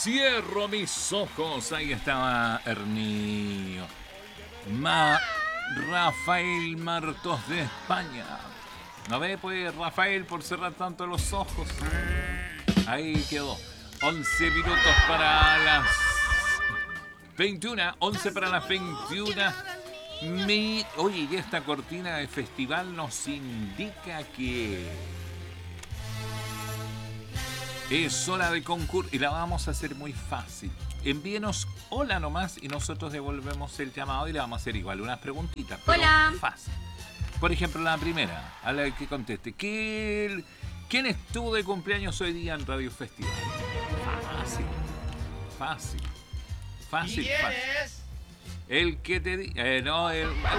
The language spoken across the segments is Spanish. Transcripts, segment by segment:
Cierro mis ojos. Ahí estaba Hernio. Rafael Martos de España. No ve, pues, Rafael, por cerrar tanto los ojos. Ahí quedó. 11 minutos para las 21. 11 para las 21. Oye, y esta cortina de festival nos indica que es hora de concurso y la vamos a hacer muy fácil. Envíenos hola nomás y nosotros devolvemos el llamado y le vamos a hacer igual unas preguntitas. Pero hola. Fácil. Por ejemplo, la primera, a la que conteste. ¿Quién estuvo de cumpleaños hoy día en Radio Festival? Fácil. Fácil. El que te di... no,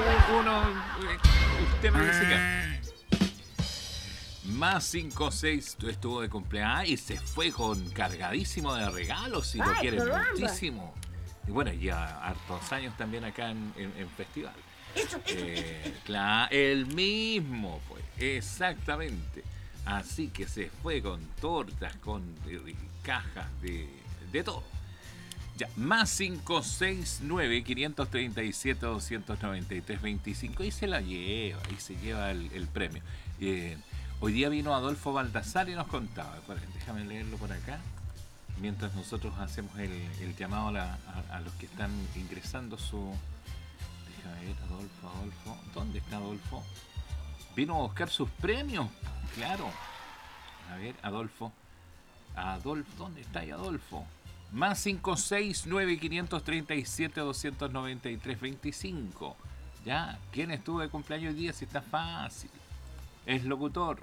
usted me dice que... Más 56, tú estuvo de cumpleaños y se fue con cargadísimo de regalos si lo quieren muchísimo. Y bueno, ya hartos años también acá en festival. Claro, el mismo, pues, exactamente. Así que se fue con tortas, con cajas de todo. Ya, más 569 537 293 25 y se la lleva, y se lleva el premio. Hoy día vino Adolfo Baldassare y nos contaba, déjame leerlo por acá, mientras nosotros hacemos el llamado a los que están ingresando su... Déjame ver, Adolfo, ¿dónde está Adolfo? Vino a buscar sus premios, claro. A ver, Adolfo, ¿dónde está ahí Adolfo? Más 569 537 293 25. Ya, ¿quién estuvo de cumpleaños hoy día? Si está fácil. Es locutor.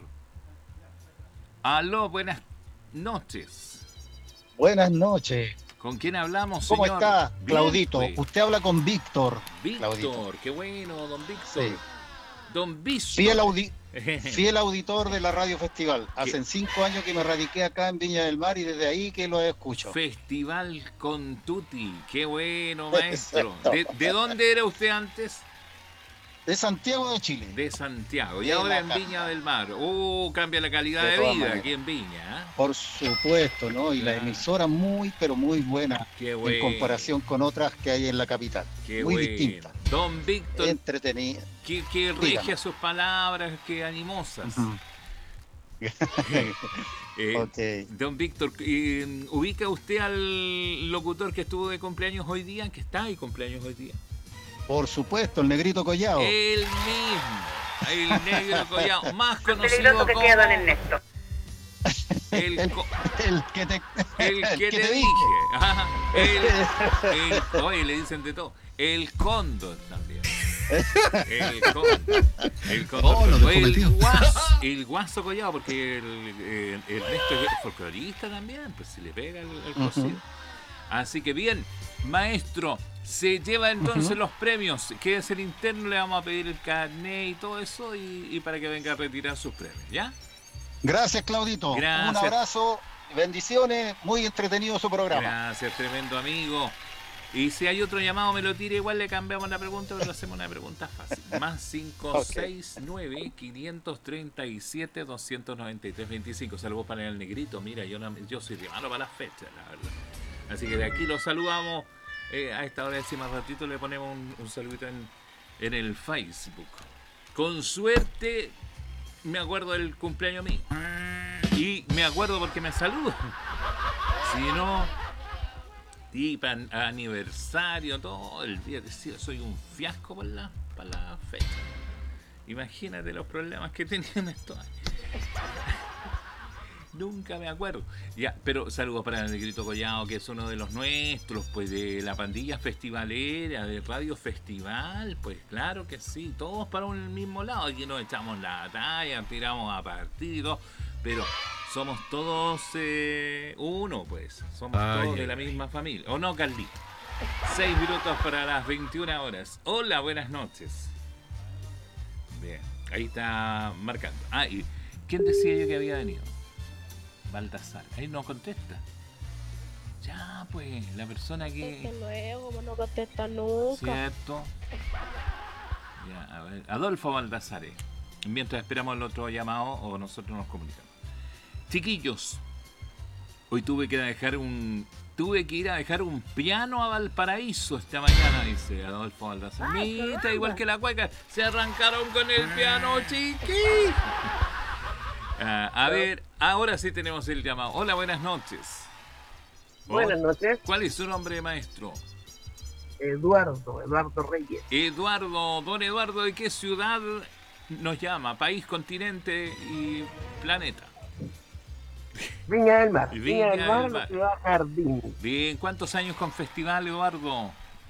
Aló, buenas noches. Buenas noches. ¿Con quién hablamos, señor? ¿Cómo está, Claudito? Bien, pues. Usted habla con Víctor. Víctor, Claudito. Qué bueno, don Víctor. Sí. Don Víctor. Fiel auditor de la Radio Festival. Hace 5 años que me radiqué acá en Viña del Mar y desde ahí que lo escucho. Festival con Tutti. Qué bueno, maestro. ¿De dónde era usted antes? De Santiago de Chile. De Santiago. Y ahora en Viña del Mar. Cambia la calidad de vida maneras. Aquí en Viña. ¿Eh? Por supuesto, ¿no? Y la emisora muy, pero muy buena. Qué bueno. En comparación con otras que hay en la capital. Qué muy bueno. distinta. Don Víctor. Entretenida. Que regia sus palabras, que animosas. Uh-huh. Okay. Don Víctor, ¿ubica usted al locutor que estuvo de cumpleaños hoy día? ¿Que está de cumpleaños hoy día? Por supuesto, el Negrito Collado. El mismo, el Negro Collado, más conocido que como... queda, don Ernesto. El que te dije. Ajá, oye, le dicen de todo. El Cóndor también. El Cóndor. El Guaso Collado, porque Ernesto es folclorista también, pues si le pega el cocido. Uh-huh. Así que bien, maestro, se lleva entonces los premios. Quédese el interno, le vamos a pedir el carnet y todo eso y para que venga a retirar sus premios, ¿ya? Gracias, Claudito. Gracias. Un abrazo, bendiciones, muy entretenido su programa. Gracias, tremendo amigo. Y si hay otro llamado, me lo tira, igual le cambiamos la pregunta, pero hacemos una pregunta fácil. Más 569 537 293 25. Saludos para el Negrito. Mira, yo soy de malo para las fechas, la verdad. Así que de aquí lo saludamos. A esta hora, más ratito, le ponemos un saludito en el Facebook. Con suerte, me acuerdo del cumpleaños mío. Y me acuerdo porque me saludan. Si no, y para aniversario, todo el día, soy un fiasco para la fecha. Imagínate los problemas que tenían estos años. Nunca me acuerdo. Ya, pero saludos para el Negrito Collado, que es uno de los nuestros, pues de la pandilla festivalera, de Radio Festival, pues claro que sí, todos para un mismo lado. Aquí nos echamos la talla, tiramos a partir y todo, pero somos todos uno, pues. Somos todos de la misma familia. ¿O no, Carlito? 6 minutos para las 21 horas. Hola, buenas noches. Bien, ahí está marcando. Y ¿quién decía yo que había venido? Baldassare. Ahí no contesta. Ya, pues, la persona que... Desde luego, como no contesta nunca. ¿Cierto? Ya, a ver. Adolfo Baldassare. Mientras esperamos el otro llamado o nosotros nos comunicamos. Chiquillos, hoy tuve que dejar un Tuve que ir a dejar un piano a Valparaíso esta mañana, dice Adolfo Baldassar. Mira, igual que la cueca, se arrancaron con el piano, chiqui. A ver, ahora sí tenemos el llamado. Hola, buenas noches. Buenas noches. ¿Cuál es su nombre, maestro? Eduardo Reyes. Eduardo, don Eduardo, ¿de qué ciudad nos llama? País, continente y planeta. Viña del Mar. Viña del Mar. La ciudad Jardín. Bien, ¿cuántos años con festival, Eduardo?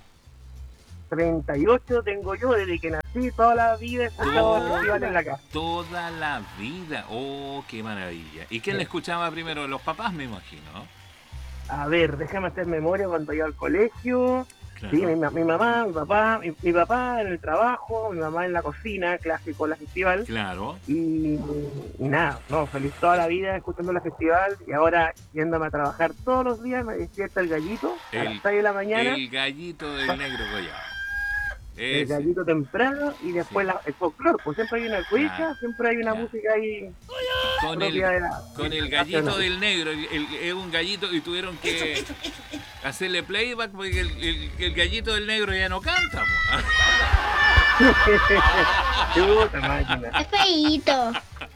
38 tengo yo desde que nací, toda la vida he escuchado el festival en la casa. Toda la vida. Oh, qué maravilla. ¿Y quién le escuchaba primero? Los papás, me imagino, ¿no? A ver, déjame hacer memoria cuando iba al colegio. Claro. Sí, mi mamá, mi papá en el trabajo, mi mamá en la cocina, clásico la festival. Claro. Y nada, no, feliz toda la vida escuchando la festival y ahora yéndome a trabajar todos los días me despierta el gallito a las 6 de la mañana. El gallito del negro Goya. El gallito temprano y después el folclore, pues siempre hay una cuica, Claro, siempre hay una claro. música ahí Con el gallito del negro, es un gallito y tuvieron que hacerle playback porque el gallito del negro ya no canta. Chuta máquina. Es feíto.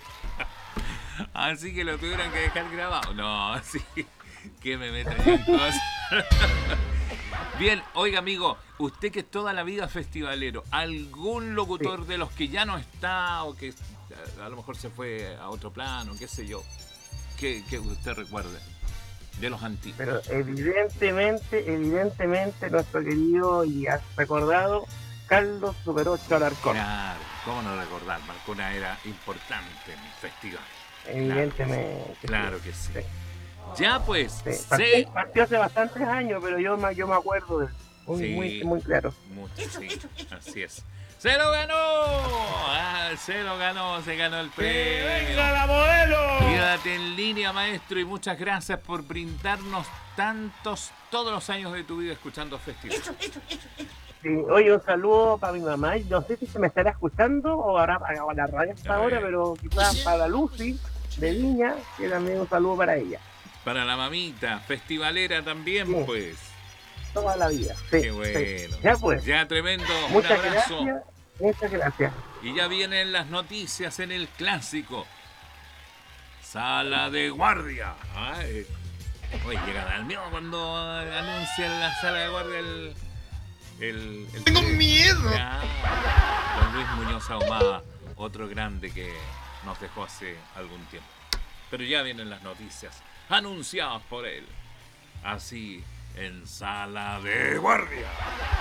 Así que lo tuvieron que dejar grabado. No, sí, que me metan en cosas. Bien, oiga amigo, usted que es toda la vida festivalero, ¿algún locutor de los que ya no está o que a lo mejor se fue a otro plano, qué sé yo, que usted recuerde de los antiguos? Pero evidentemente nuestro querido y has recordado Carlos Super 8 Alarcón. Claro, ¿cómo no recordar? Marcó una era importante en el festival. Evidentemente. Claro que sí. Ya pues, Sí. sí. Partió hace bastantes años, pero yo me acuerdo de él. Sí. Muy claro. Mucho, sí, así es. ¡Se lo ganó! Se ganó el premio. ¡Venga la modelo! Quédate en línea, maestro, y muchas gracias por brindarnos todos los años de tu vida escuchando festival. Sí, oye, un saludo para mi mamá. No sé si se me estará escuchando o habrá apagado la radio hasta ahora, pero quizás para Lucy de Viña, que también un saludo para ella. Para la mamita, festivalera también, Sí. pues. Toda la vida. Sí, Qué bueno. sí. Ya pues. Ya tremendo. Un Muchas abrazo. gracias. Muchas gracias. Y ya vienen las noticias en el clásico. Sala de guardia. Oye, llega al miedo cuando anuncian la sala de guardia el Tengo miedo. Ya. Don Luis Muñoz Ahumada, otro grande que nos dejó hace algún tiempo. Pero ya vienen las noticias anunciadas por él. Así en Sala de Guardia.